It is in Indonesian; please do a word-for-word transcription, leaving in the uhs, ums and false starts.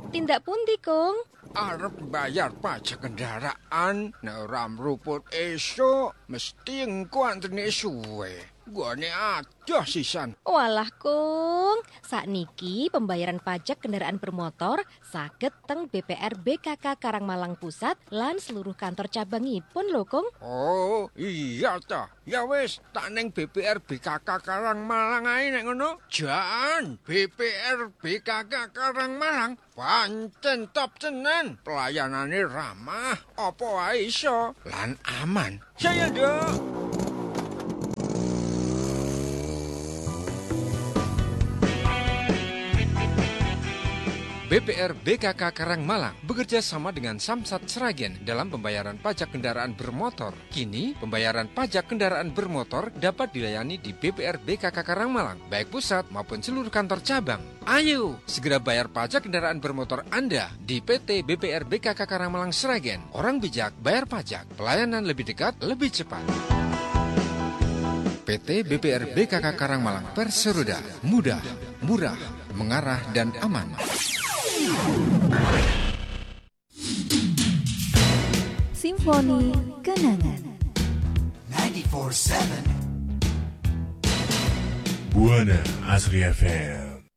Tindak pundi, Kung? Arep bayar pajak kendaraan, nek ora mruput esuk mesti engko antrene suwe. Gone adoh sisan. Walah, Kung. Sakniki pembayaran pajak kendaraan bermotor saged teng B P R B K K Karangmalang Pusat lan seluruh kantor cabangipun lho, Kung. Oh, iya ta. Ya wis, tak ning B P R B K K Karangmalang ae nek ngono. Jan, B P R B K K Karangmalang pancen top tenan. Pelayanane ramah, apa wae iso lan aman. Saya nduk. B P R B K K Karangmalang bekerja sama dengan Samsat Sragen dalam pembayaran pajak kendaraan bermotor. Kini, pembayaran pajak kendaraan bermotor dapat dilayani di B P R B K K Karangmalang, baik pusat maupun seluruh kantor cabang. Ayo, segera bayar pajak kendaraan bermotor Anda di P T B P R B K K Karangmalang Sragen. Orang bijak bayar pajak, pelayanan lebih dekat, lebih cepat. P T B P R B K K Karangmalang Perseroda, mudah, murah, mengarah dan aman. Simfoni Kenangan ninety-four point seven Buana Asri F M.